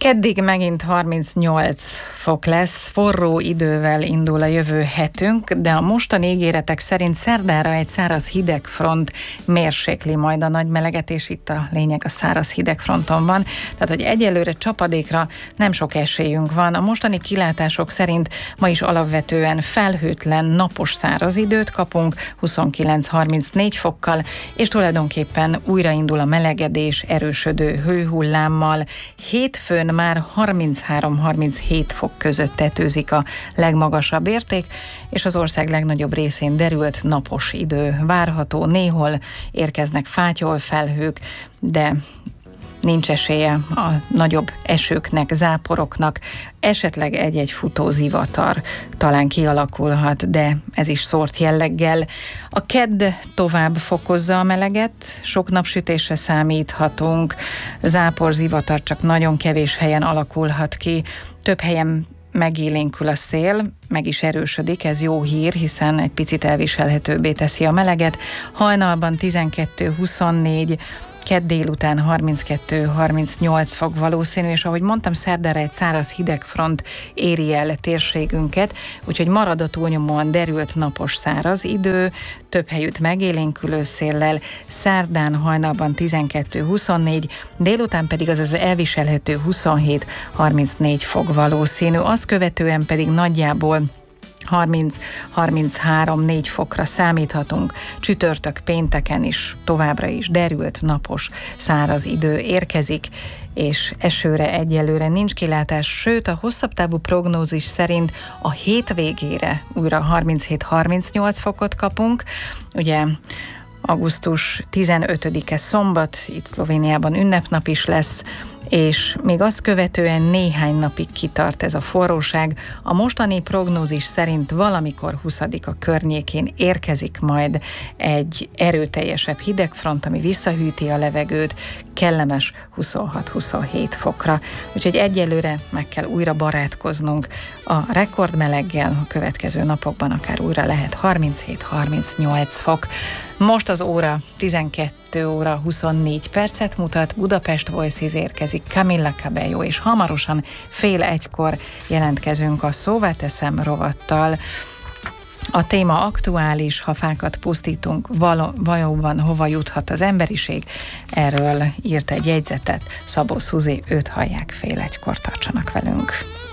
Keddig megint 38 fok lesz, forró idővel indul a jövő hetünk, de a mostani ígéretek szerint szerdára egy száraz hidegfront mérsékli majd a nagy meleget, és itt a lényeg a száraz hidegfronton van. Tehát, hogy egyelőre csapadékra nem sok esélyünk van. A mostani kilátások szerint ma is alapvetően felhőtlen, napos száraz időt kapunk, 29-34 fokkal, és tulajdonképpen újraindul a melegedés erősödő hőhullámmal. Hétfőn már 33-37 fok között tetőzik a legmagasabb érték, és az ország legnagyobb részén derült napos idő várható. Néhol érkeznek fátyolfelhők, de nincs esélye a nagyobb esőknek, záporoknak, esetleg egy-egy futó zivatar talán kialakulhat, de ez is szórt jelleggel. A kedd tovább fokozza a meleget, sok napsütésre számíthatunk, zápor, zivatar csak nagyon kevés helyen alakulhat ki, több helyen megélénkül a szél, meg is erősödik, ez jó hír, hiszen egy picit elviselhetőbbé teszi a meleget. Hajnalban 12-24, kedd délután 32-38 fok valószínű, és ahogy mondtam, szerdára egy száraz hidegfront éri el térségünket, úgyhogy marad a túlnyomóan derült napos száraz idő, több helyütt megélénkülő széllel, szerdán hajnalban 12-24, délután pedig az elviselhető 27-34 fok valószínű, azt követően pedig nagyjából 30-33-4 fokra számíthatunk. Csütörtök, pénteken is továbbra is derült, napos, száraz idő érkezik, és esőre egyelőre nincs kilátás, sőt a hosszabb távú prognózis szerint a hétvégére újra 37-38 fokot kapunk. Ugye augusztus 15-e szombat, itt Szlovéniában ünnepnap is lesz, és még azt követően néhány napig kitart ez a forróság. A mostani prognózis szerint valamikor 20-a környékén érkezik majd egy erőteljesebb hidegfront, ami visszahűti a levegőt, kellemes 26-27 fokra. Úgyhogy egyelőre meg kell újra barátkoznunk a rekordmeleggel, a következő napokban akár újra lehet 37-38 fok. Most az óra 12 óra 24 percet mutat, Budapest Voices érkezik Camilla Cabello, és hamarosan fél egykor jelentkezünk a Szóvá teszem rovattal. A téma aktuális, ha fákat pusztítunk, valóban hova juthat az emberiség? Erről írt egy jegyzetet Szabó Szuzi, őt hallják fél egykor, tartsanak velünk.